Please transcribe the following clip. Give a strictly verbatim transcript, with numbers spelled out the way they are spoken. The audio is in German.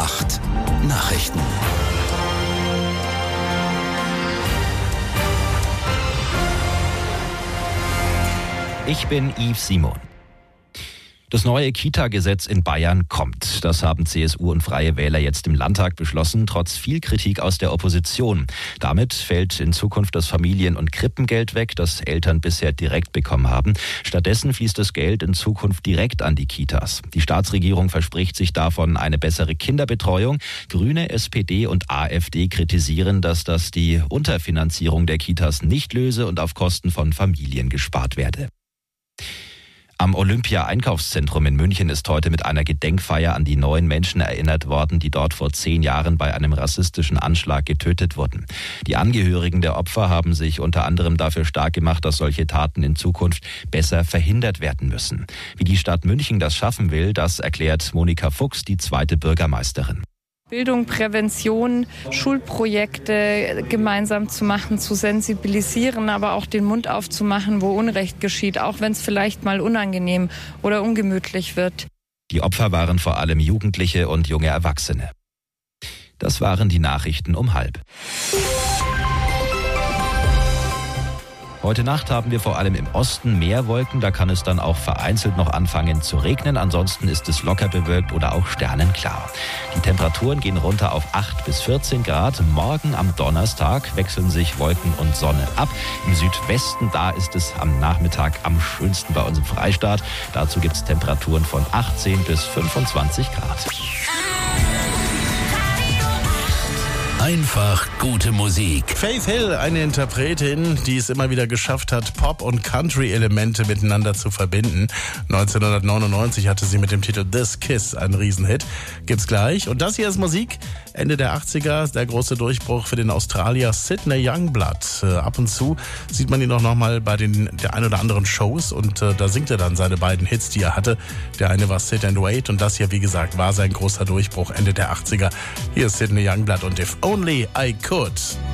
acht Nachrichten. Ich bin Yves Simon. Das neue Kita-Gesetz in Bayern kommt. Das haben C S U und Freie Wähler jetzt im Landtag beschlossen, trotz viel Kritik aus der Opposition. Damit fällt in Zukunft das Familien- und Krippengeld weg, das Eltern bisher direkt bekommen haben. Stattdessen fließt das Geld in Zukunft direkt an die Kitas. Die Staatsregierung verspricht sich davon eine bessere Kinderbetreuung. Grüne, S P D und AfD kritisieren, dass das die Unterfinanzierung der Kitas nicht löse und auf Kosten von Familien gespart werde. Am Olympia-Einkaufszentrum in München ist heute mit einer Gedenkfeier an die neun Menschen erinnert worden, die dort vor zehn Jahren bei einem rassistischen Anschlag getötet wurden. Die Angehörigen der Opfer haben sich unter anderem dafür stark gemacht, dass solche Taten in Zukunft besser verhindert werden müssen. Wie die Stadt München das schaffen will, das erklärt Monika Fuchs, die zweite Bürgermeisterin. Bildung, Prävention, Schulprojekte gemeinsam zu machen, zu sensibilisieren, aber auch den Mund aufzumachen, wo Unrecht geschieht, auch wenn es vielleicht mal unangenehm oder ungemütlich wird. Die Opfer waren vor allem Jugendliche und junge Erwachsene. Das waren die Nachrichten um halb. Heute Nacht haben wir vor allem im Osten mehr Wolken, da kann es dann auch vereinzelt noch anfangen zu regnen. Ansonsten ist es locker bewölkt oder auch sternenklar. Die Temperaturen gehen runter auf acht bis vierzehn Grad. Morgen am Donnerstag wechseln sich Wolken und Sonne ab. Im Südwesten, da ist es am Nachmittag am schönsten bei uns im Freistaat. Dazu gibt es Temperaturen von achtzehn bis fünfundzwanzig Grad. Einfach gute Musik. Faith Hill, eine Interpretin, die es immer wieder geschafft hat, Pop- und Country-Elemente miteinander zu verbinden. neunzehnhundertneunundneunzig hatte sie mit dem Titel This Kiss einen Riesenhit. Gibt's gleich. Und das hier ist Musik. Ende der achtziger, der große Durchbruch für den Australier Sydney Youngblood. Äh, ab und zu sieht man ihn auch nochmal bei den der ein oder anderen Shows und äh, da singt er dann seine beiden Hits, die er hatte. Der eine war Sit and Wait und das hier, wie gesagt, war sein großer Durchbruch Ende der achtziger. Hier ist Sydney Youngblood und If Only I Could.